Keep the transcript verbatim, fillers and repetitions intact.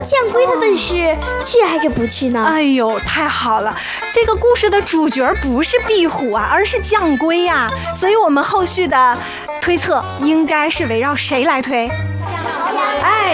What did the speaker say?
将龟他问是去还是不去呢？ 哎呦，太好了！这个故事的主角不是壁虎啊，而是将龟呀、啊。所以我们后续的推测应该是围绕谁来推？哎。